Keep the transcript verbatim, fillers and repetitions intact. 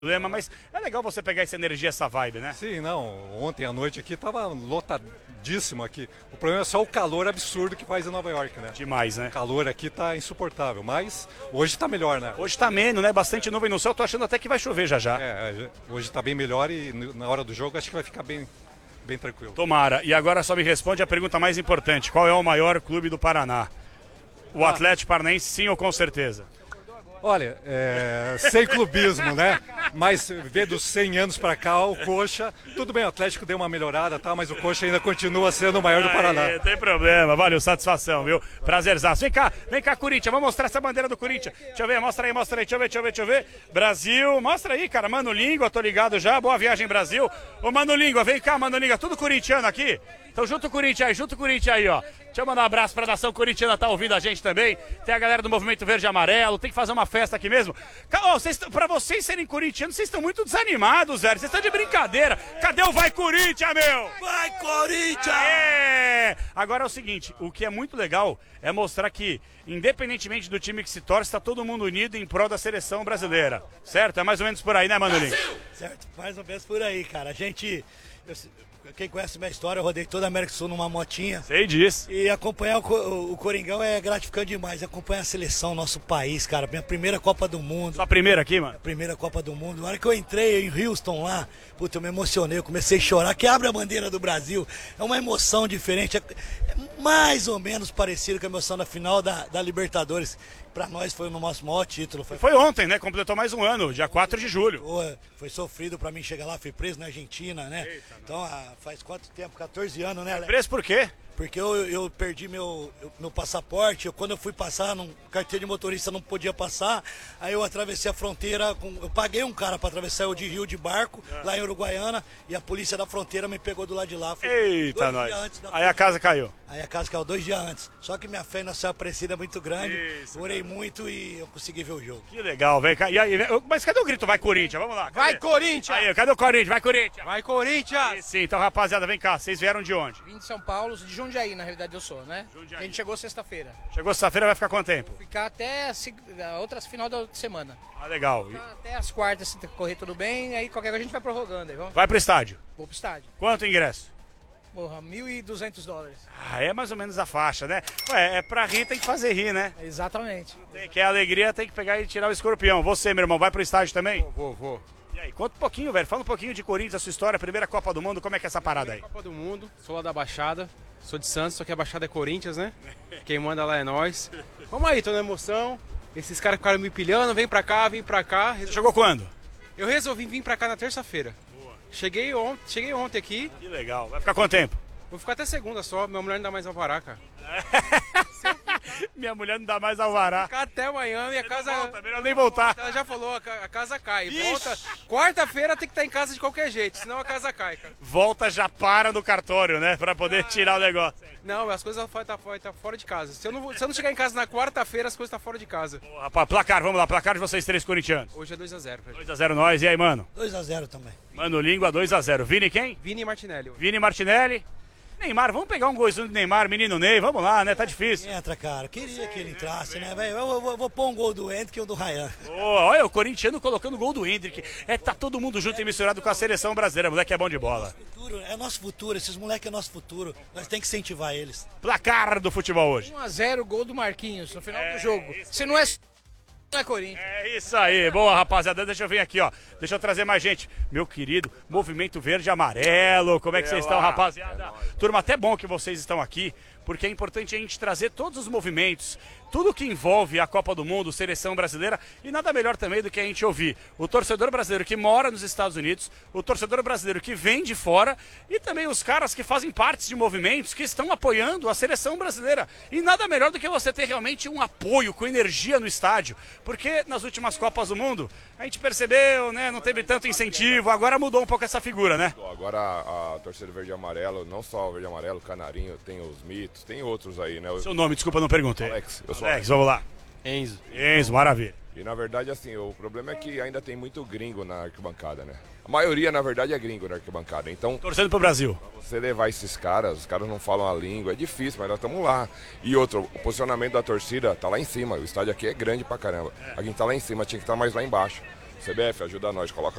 problema, mas é legal você pegar essa energia, essa vibe, né? Sim, não. Ontem à noite aqui tava lotadíssimo aqui. O problema é só o calor absurdo que faz em Nova York, né? Demais, né? O calor aqui tá insuportável, mas hoje tá melhor, né? Hoje tá menos, né? Bastante nuvem no céu, tô achando até que vai chover já já. É, hoje tá bem melhor e na hora do jogo acho que vai ficar bem, bem tranquilo. Tomara. E agora só me responde a pergunta mais importante. Qual é o maior clube do Paraná? O Ah. Atlético Paranaense, sim ou com certeza? Olha, é, sem clubismo, né? Mas ver dos cem anos pra cá, o Coxa, tudo bem, o Atlético deu uma melhorada, tá? Mas o Coxa ainda continua sendo o maior do Paraná. Não tem problema, valeu, satisfação, viu? Prazerzaço. Vem cá, vem cá, Corinthians, vamos mostrar essa bandeira do Corinthians. Deixa eu ver, mostra aí, mostra aí, deixa eu ver, deixa eu ver, deixa eu ver. Brasil, mostra aí, cara, Mano Língua, tô ligado já, boa viagem Brasil. Ô, Mano Língua, vem cá, Mano Língua, tudo corintiano aqui? Então junto o Corinthians aí, junto o Corinthians aí, ó. Deixa eu mandar um abraço pra nação corintiana, tá ouvindo a gente também. Tem a galera do Movimento Verde e Amarelo, tem que fazer uma festa aqui mesmo. Ô, vocês, pra vocês serem corintianos, vocês estão muito desanimados, velho. Vocês estão de brincadeira. Cadê o Vai Corinthians, meu? Vai, Corinthians! É! Agora é o seguinte, o que é muito legal é mostrar que, independentemente do time que se torce, está todo mundo unido em prol da seleção brasileira. Certo? É mais ou menos por aí, né, Manolinho? Certo, mais ou menos por aí, cara. A gente... eu- quem conhece minha história, eu rodei toda a América do Sul numa motinha. Sei disso. E acompanhar o, Co- o Coringão é gratificante demais. Acompanhar a seleção, nosso país, cara. Minha primeira Copa do Mundo. Sua primeira aqui, mano? Primeira Copa do Mundo. Na hora que eu entrei em Houston lá, puta, eu me emocionei, eu comecei a chorar. Que abre a bandeira do Brasil. É uma emoção diferente. É é mais ou menos parecido com a emoção da final da, da Libertadores. Pra nós foi o nosso maior título. Foi, Foi ontem, né? Completou mais um ano, dia quatro de julho. Foi, foi sofrido pra mim chegar lá, fui preso na Argentina, né? Então ah, faz quanto tempo? quatorze anos, né, Alex? Preço por quê? Porque eu, eu perdi meu, eu- meu passaporte, eu- quando eu fui passar, num carteira de motorista não podia passar, aí eu atravessei a fronteira, com, eu paguei um cara pra atravessar eu de Rio de barco, lá em Uruguaiana, e a polícia da fronteira me pegou do lado de lá. Foi Eita, dois nós. dias antes da Aí a casa caiu. Aí a casa caiu dois dias antes. Só que minha fé na Senhora Aparecida é muito grande, Isso, orei muito e eu consegui ver o jogo. Que legal, vem cá. E aí, vem- mas cadê o grito Vai Corinthians? Vamos lá. cadê? Vai, Corinthians! Aí, cadê o Corinthians? Vai Corinthians! Vai, Corinthians! Sim, então rapaziada, vem cá. Vocês vieram de onde? Vim de São Paulo, de Jundiaí, na realidade eu sou, né? Jundiaí. A gente chegou sexta-feira. Chegou sexta-feira, vai ficar quanto tempo? Ficar até a, se- a outra final da semana. Ah, legal. E Ficar até as quartas, se correr tudo bem, aí qualquer coisa a gente vai prorrogando. Aí vamos vai pro estádio. vou pro estádio. Quanto o ingresso? Porra, mil e duzentos dólares. Ah, é mais ou menos a faixa, né? Ué, é pra rir, tem que fazer rir, né? Exatamente. Tem, quer alegria, tem que pegar e tirar o escorpião. Você, meu irmão, vai pro estádio também? Vou, vou. E aí, conta um pouquinho, velho. Fala um pouquinho de Corinthians, a sua história, primeira Copa do Mundo, como é que é essa parada aí? Copa do Mundo, sou lá da Baixada, sou de Santos, só que a Baixada é Corinthians, né? Quem manda lá é nós. Vamos aí, tô na emoção. Esses caras ficaram me pilhando, vem pra cá, vem pra cá. Você chegou quando? Eu resolvi vir pra cá na terça-feira. Cheguei ontem, cheguei ontem aqui, Que legal. Vai ficar quanto tempo? vou ficar até segunda só, minha mulher não dá mais alvará, cara. Minha mulher não dá mais alvará. Ficar até amanhã, minha casa... Volta, melhor nem voltar. Ela já falou, a ca- a casa cai. Volta. Quarta-feira tem que estar em casa de qualquer jeito, senão a casa cai, cara. Volta já para no cartório, né? Pra poder tirar o negócio. Não, as coisas estão tá, tá fora de casa. Se eu, não, vou- se eu não chegar em casa na quarta-feira, as coisas estão fora de casa. Ô, rapaz, placar, vamos lá. Placar de vocês três corintianos. Hoje é dois a zero pra gente. dois a zero nós. E aí, mano? dois a zero também. Mano Língua, dois a zero. Vini quem? Vini e Martinelli. Vini Martinelli. Neymar, vamos pegar um golzinho do Neymar, menino Ney, vamos lá, né? Tá difícil. Entra, cara. Queria que ele entrasse, né, velho? Eu, eu vou- vou pôr um gol do Hendrick e um do Ryan. Ô, olha o corintiano colocando o gol do Hendrick. É, tá todo mundo junto e misturado com a seleção brasileira. Moleque é bom de bola. Futuro, é nosso futuro, esses moleques é nosso futuro. Nós tem que incentivar eles. Placar do futebol hoje. um a zero, gol do Marquinhos no final do jogo. Se não é, não é Corinthians. É isso aí, boa rapaziada, deixa eu vir aqui, ó. Deixa eu trazer mais gente. Meu querido Movimento Verde e Amarelo, como é que vocês estão, rapaziada? Turma, até bom que vocês estão aqui, porque é importante a gente trazer todos os movimentos, tudo que envolve a Copa do Mundo, seleção brasileira, e nada melhor também do que a gente ouvir o torcedor brasileiro que mora nos Estados Unidos, o torcedor brasileiro que vem de fora e também os caras que fazem parte de movimentos que estão apoiando a seleção brasileira. E nada melhor do que você ter realmente um apoio com energia no estádio, porque nas últimas Copas do Mundo a gente percebeu, né, não teve tanto incentivo, agora mudou um pouco essa figura, né? Agora a, a torcida verde e amarelo, não só o verde e amarelo, Canarinho, tem os mitos, tem outros aí, né? O Seu nome, desculpa, não perguntei. Alex, eu sou Alex, Alex. vamos lá. Enzo. Enzo, maravilha. E na verdade, assim, o problema é que ainda tem muito gringo na arquibancada, né? A maioria, na verdade, é gringo na arquibancada. Então, Torcendo pro Brasil. você levar esses caras, os caras não falam a língua, é difícil, mas nós estamos lá. E outro, o posicionamento da torcida tá lá em cima. O estádio aqui é grande pra caramba. A gente tá lá em cima, tinha que estar mais lá embaixo. C B F, ajuda nós, coloca